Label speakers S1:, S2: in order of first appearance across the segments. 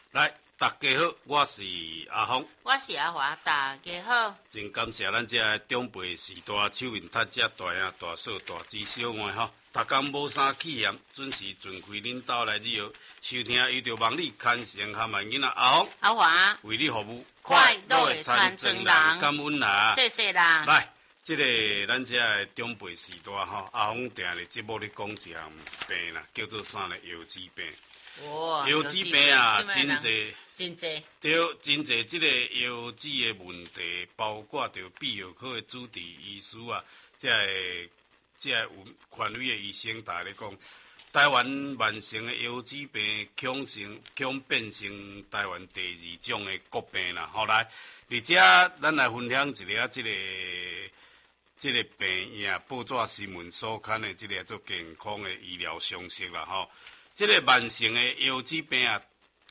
S1: 来，大家好，我是阿峰，
S2: 我是阿华，大家好。
S1: 真感谢咱这长辈时代手面踢这大兄、大嫂、大姊小妹吼，逐工无啥气嫌，准时准开恁兜来旅游，收听伊就望你牵成含万囡仔阿峰、
S2: 阿华
S1: 为你服务，
S2: 快乐的传真人，
S1: 感恩啦，
S2: 谢谢啦。
S1: 来，这个咱这长辈时代吼，阿峰定咧节目咧讲一项病啦，叫做啥咧？腰子病。腰子病啊，真济，
S2: 真济，
S1: 对，真济。这个腰子的问题，包括着泌尿科的主治医师啊，这有权威的医生，大咧讲，台湾慢性的腰子病恐变成台湾第2种的国病啦。后来，而且咱来分享一下这个病影报纸新闻所刊的这个做健康的医疗常识啦，吼。这个慢性的腰子病啊，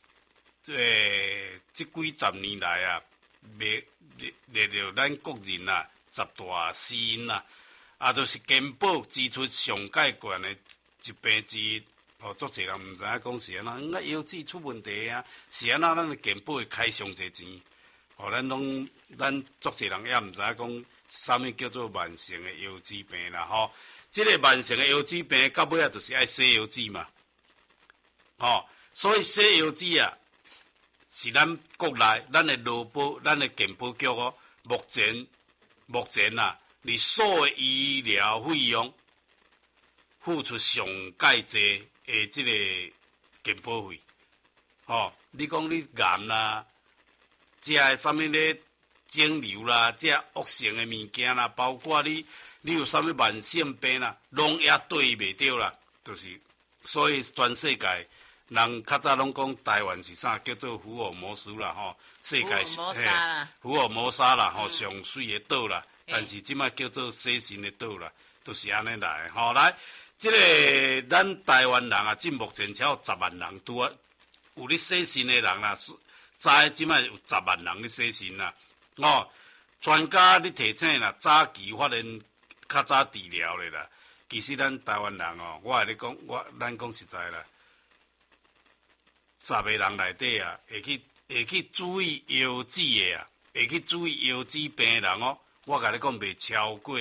S1: 这几十年来啊，列入咱国人啊10大死因啦，就是健保支出上介悬的一病之一。足侪人毋知影讲是安怎，腰子出问题啊，是安怎咱的健保会开上侪钱？咱足侪人也毋知影讲，啥物叫做慢性的腰子病啦，吼。这个慢性的腰子病到尾啊，就是爱洗腰子嘛。所以洗腰子啊，是咱国内咱的劳保、咱的健保局哦。目前啊，你所有医疗费用付出上介济的这个健保费。你讲你癌啦，食的啥物咧肿瘤啦，这恶性的物件啦，包括你有啥物慢性病啦，拢也对袂着啦，就是所以全世界。人较早拢讲台湾是啥叫做福尔摩斯啦，吼，世界福尔摩沙啦，吼，上水的岛啦，但是即摆叫做洗腎的岛啦，都是安尼来，吼。来，这个咱台湾人啊，至目前才有10万人拄啊，有咧洗肾的人啦，早即摆有10万人咧洗肾啦，专家咧提醒啦，早期发现较早治疗咧啦。其实咱台湾人我会咧讲，咱讲实在啦。10个人内底啊，会去注意腰子的啊，会去注意腰子病的人我甲你讲，袂超过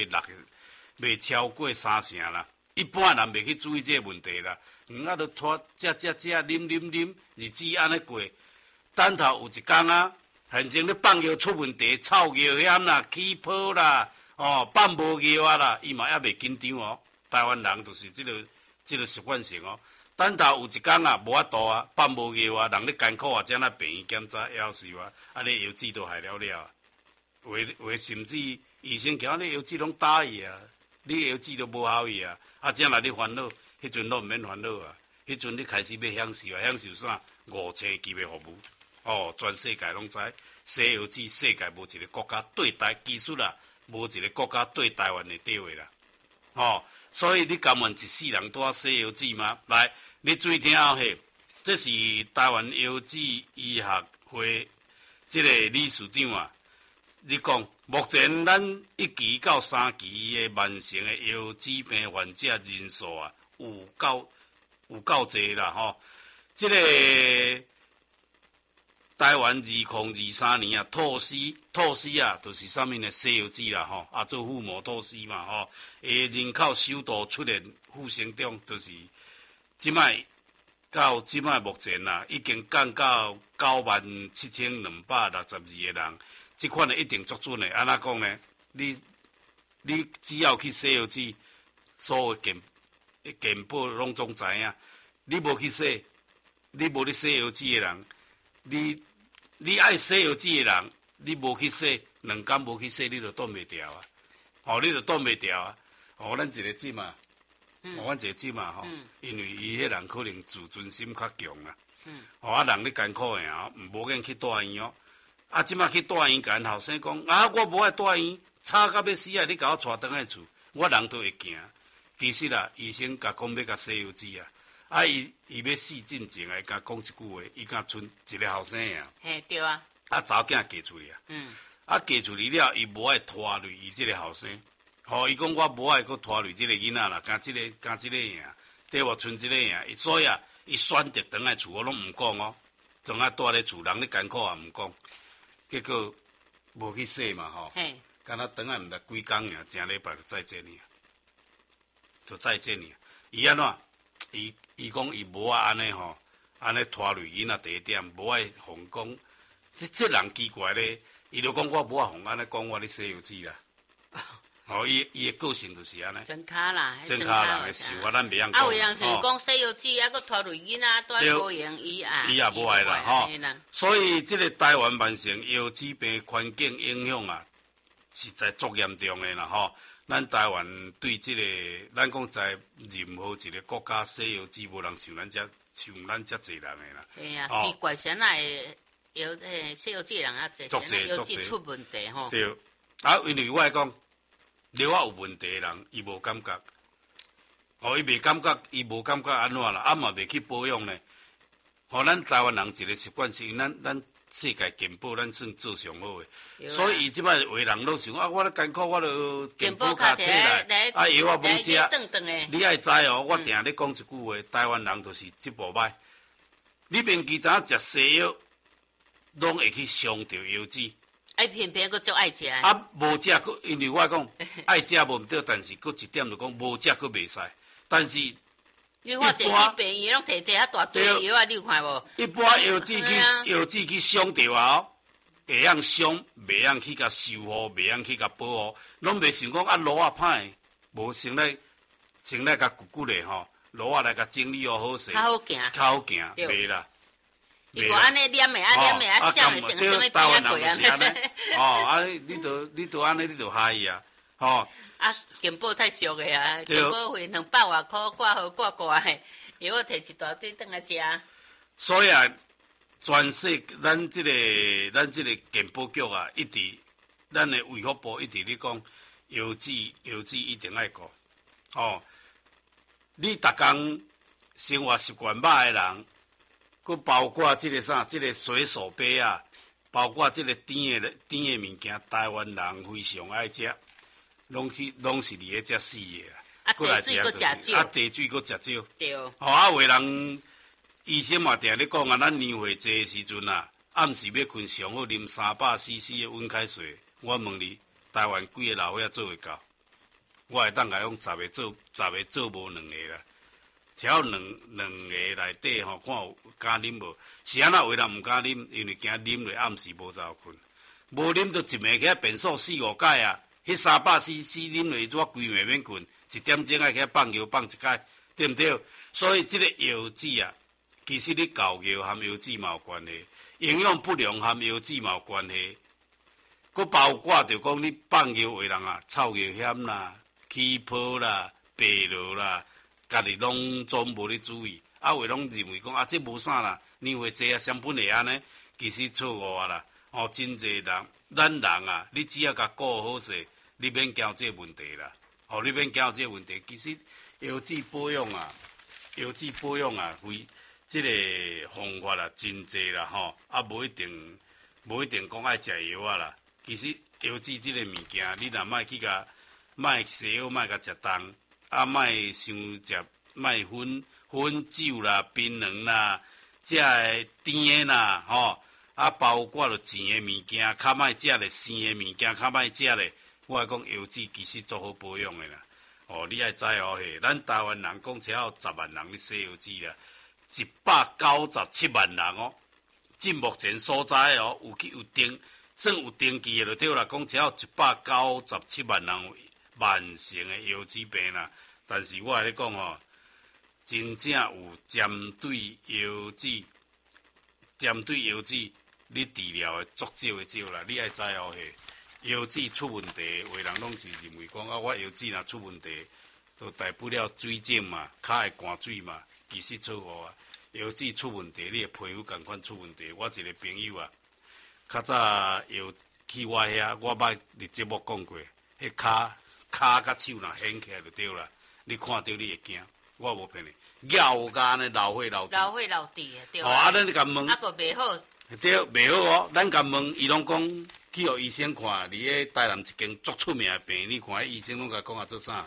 S1: 3成啦。一般人袂去注意这个问题啦，都拖食，啉，日子安尼过。等头有一天啊，反正你放药出问题，臭药险啦，起泡啦，放无药啊啦，伊嘛也袂紧张台湾人就是这个习惯性等到有一天啊，无法度啊，放无药啊，人咧艰苦啊，将那病院检查夭寿啊，你腰子都害了啊。有甚至医生讲你腰子拢打伊啊，你腰子都无效伊啊，将来你烦恼，迄阵都毋免烦恼啊，迄阵你开始要享受啊，享受啥？5星级的服务，全世界拢知，洗腰子世界无一个国家对台技术啦，无一个国家对台湾的地位啦，所以你甘愿一世人都要洗腰子吗？来。你注意听嘿，这是台湾腰子医学会这个理事长啊。你讲，目前咱1期到3期的慢性的腰子病患者人数啊，有够侪啦吼。这个台湾2023年啊，吐司啊，就是啥物呢？洗腰子啦吼，做腹膜吐司嘛吼。人口首度出现负成长，就是。到即摆目前啊，已经降到97262个人，这款的一定足准的。安怎讲呢？你只要去洗腰子，所有健保拢总知影。你无去洗，你无咧洗腰子的人，你爱洗腰子的人，你无去洗，2天无去洗，你就挡袂掉啊！你就挡袂掉啊！咱一个姊嘛。阮一个姊嘛因为伊迄人可能自尊心较强啦，人咧艰苦的无愿去大医即摆去大医，甲因后生讲我无爱大医，吵到要死啊！你甲我带倒来厝，我人都会惊。其实啦，医生甲讲要甲洗腰子啊，伊要死进前会甲讲一句话，伊甲剩一个后生
S2: 嘿，对啊。
S1: 查某囝嫁出去嫁出去了，伊无爱拖累伊即个后生。伊讲我无爱搁拖累即个囡仔啦，加即个赢，对无？剩即个赢，所以伊选择倒来厝，我拢毋讲总啊住咧厝，人咧艰苦也毋讲，结果无去洗嘛吼，敢若等下毋知几工尔，正礼拜就再见尔，就再见尔。伊安怎？伊讲伊无啊安尼吼，安尼拖累囡仔第一点，无爱互讲。这人奇怪咧，伊就讲我无啊互安尼讲我咧西游记啦。哦，伊的个性就是安尼。
S2: 真卡啦，
S1: 真卡人的想法，咱袂晓讲。
S2: 有人就是讲《西游记》还佫拖累囡仔，都无用伊啊。
S1: 伊也无爱啦，吼。所以这个台湾慢性腰子病环境影响啊，实在足严重的啦，吼。咱台湾对这个，咱讲在任何一个国家，西游记无人像咱遮济人的啦。
S2: 对啊，奇怪啥会西游记人啊济，啥西游记出问题吼。
S1: 对，啊，因为我讲。了啊有问题的人，伊无感觉，伊袂感觉，伊无感觉安怎啦？啊嘛袂去保养呢？咱台湾人一个习惯是，咱世界健保，咱算做上好的。所以伊即摆为人都想我咧艰苦，我著健保卡摕来，药啊无食。你爱知哦，我定咧讲一句话，台湾人就是即步歹。你免记早食西药，拢会去伤着腰子。
S2: 偏偏佫足爱食。
S1: 无食佫，因为我讲爱食无毋对，但是佫一点就讲无食佫袂使。但是
S2: 你看一般病医拢摕遐大堆药啊，你有看无？
S1: 一般药剂去伤着后，会晓伤，袂晓去甲修复，袂晓去甲保护，拢袂想讲路啊歹，无先来甲骨骨咧吼，路啊来甲整理好势，较好行，袂啦。
S2: 如果安尼黏的笑的，像什么边啊过
S1: 啊？你都安尼，你就害伊啊！
S2: 健保太俗的啊！健保费200外块挂号挂的，如果摕一大堆倒来食。
S1: 所以啊，全世咱这个健保局啊，一直咱的卫福部一直咧讲，药剂一定爱顾。你逐工生活习惯歹的人。佮包括这个水手杯啊，包括这个甜的物件，台湾人非常爱食，拢是伫咧食死的啦。
S2: 地水佮食少，
S1: 地水佮食少。
S2: 对。
S1: 有人医生嘛定咧讲啊，咱年岁济的时阵啊，暗时要困上好啉300cc的温开水。我问你，台湾几个老伙仔做会到？我会当甲讲10个做无2个啦。只要两个内底吼，看有敢啉无？是安那有人毋敢啉，因为惊啉落暗时无早困，无啉就一暝起变数4-5摆啊！迄300cc啉落去，我规暝免困，1点钟爱起放药放一摆，对毋对？所以这个药剂啊，其实你教药和药剂嘛有关系，营养不良和药剂嘛有关系，佮包括着讲你放药的人啊，臭药险啦、起泡啦、白落啦。家己拢总无咧注意，话拢认为讲这无啥啦，年岁济啊，相本会安尼，其实错误啊啦。真济人，咱人啊，你只要甲顾好势，你免惊这问题啦。你免惊这问题。其实药剂保养啊，为这个方法啊，真济啦无一定讲爱食药啊啦。其实药剂这个物件，你若莫去甲莫西药，莫甲食重。莫伤食，莫薰酒啦、槟榔啦，食诶甜诶啦，包括着甜诶物件，较莫食咧生诶物件，较莫食咧。我讲药剂其实做好保养诶啦。你爱知咱台湾人讲只要10万人咧洗药剂啦，197万人至目前所在有定，算有登记诶就对啦。讲只要197万人。慢性的腰子病啦，但是我咧讲真正有针对腰子，你治疗的足少的少啦。你爱知腰子出问题，有的人拢是认为讲我腰子若出问题，就大不了水肿嘛，脚会寒水嘛，其实错误啊。腰子出问题，你的皮肤同款出问题。我一个朋友啊，较早去我遐，我捌伫节目讲过，迄骹甲手若掀起来就对啦，你看到你会惊，我无骗你，咬干呢老血老地
S2: 的对。
S1: 咱你甲问，
S2: 个袂好。
S1: 对，袂好咱甲问，伊拢讲去互医生看，伫迄台南一间足出名的病院，你看迄医生拢甲讲做啥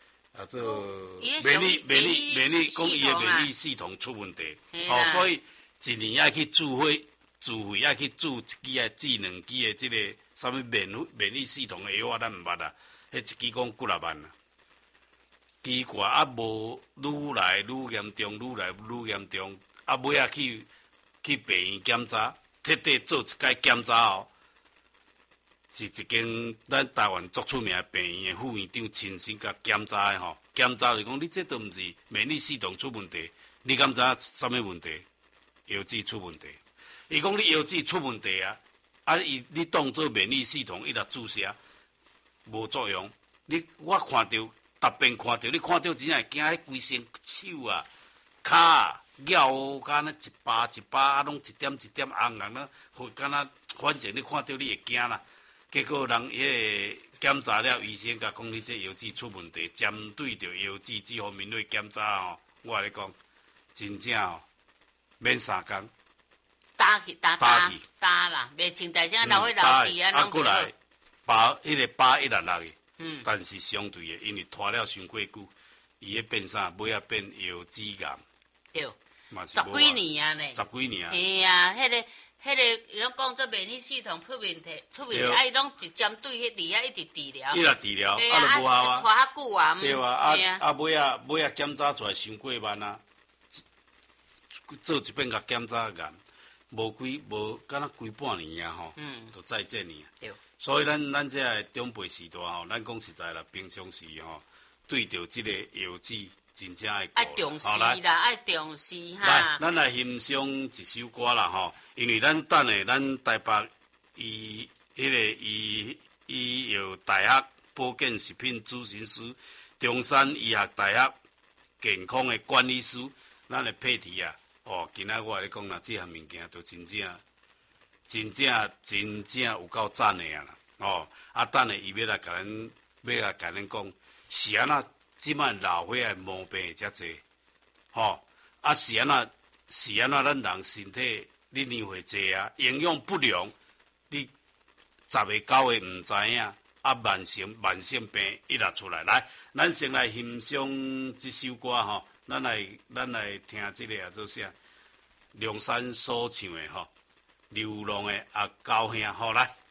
S1: 做免疫，讲伊的免疫系统出问题。所以一年爱去自费爱去注一支治两支的即个啥物免疫系统的药啊，咱毋捌啊。迄一支讲几若万啊，奇怪啊，无愈来愈严重，愈来愈严重。啊，尾啊去病院检查，彻底做一届检查后，是一间咱台湾足出名的病院的副院长亲身甲检查的吼。检查就讲你这都毋是免疫系统出问题，你敢知影啥物问题？药剂出问题。伊讲你药剂出问题啊，你当做免疫系统一直注射无作用。我看到逐遍看到，你看到真正会惊，迄规身手啊、骹啊、脚敢若一巴一巴啊，拢一点一点红红呢，敢若反正你看到你会惊啦。结果人迄个检查了，医生甲讲你这药剂出问题，针对着药剂这方面去检查吼，我甲你讲，真正吼免3工。
S2: 打啦，袂像大声老岁老弟啊，
S1: 拢过来把迄个疤一直落去。但是相对的，因为拖了伤过久，伊会变啥？尾仔变腰子癌。
S2: 对，10几年啊呢。
S1: 10几年啊。
S2: 是啊，迄个，伊拢讲做免疫系统出问题，啊，伊拢一针对迄伫遐一直治疗。
S1: 一直治疗，啊，就无效啊。
S2: 拖较久啊。
S1: 对啊，尾仔检查出来伤过万啊，做一遍甲检查癌。无敢若规半年啊吼，就再见你。
S2: 对，
S1: 所以咱这个长辈时代吼，咱讲实在啦，平常时吼，对着即个药剂真正爱
S2: 重视啦，爱重视哈。
S1: 来，咱来欣赏一首歌啦吼，因为咱等下咱台北医药大学保健食品主任师，中山医学大学健康的管理师，咱的配题啊。今仔我咧讲啦，这项物件都真正有够赞的啊啦！等下伊要来甲咱讲，是安那即摆老岁仔毛病遮济，是安那咱人身体你年岁济啊，营养不良，你10个9个毋知影，慢性病一直出来。来，咱先来欣赏这首歌吼。咱来听这个做啥？梁山所唱的流浪的阿狗兄，好来。